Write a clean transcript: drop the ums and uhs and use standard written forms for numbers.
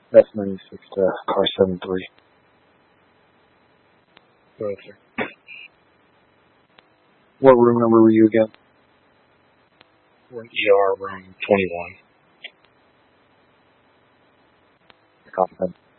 S96 to car 73. Go ahead, sir. What room number were you again? We're in ER room 21. Copy.